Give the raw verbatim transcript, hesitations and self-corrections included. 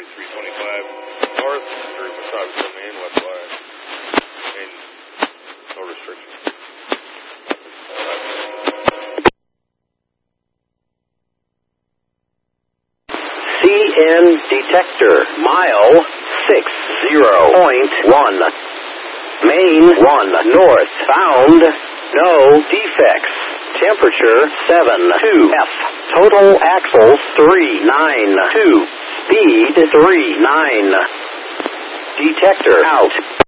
thirty-three twenty-five north, group of traffic coming in, west wide. And no restrictions. C N detector, mile six zero point one. Main one north, found, no defects. Temperature seven two F. Total axles three nine two. Speed three nine. Detector out.